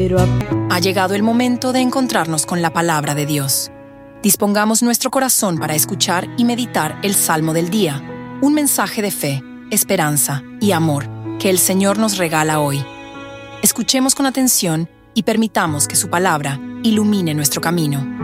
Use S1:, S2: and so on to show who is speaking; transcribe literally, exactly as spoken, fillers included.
S1: Ha llegado el momento de encontrarnos con la palabra de Dios. Dispongamos nuestro corazón para escuchar y meditar el Salmo del día, un mensaje de fe, esperanza y amor que el Señor nos regala hoy. Escuchemos con atención y permitamos que su palabra ilumine nuestro camino.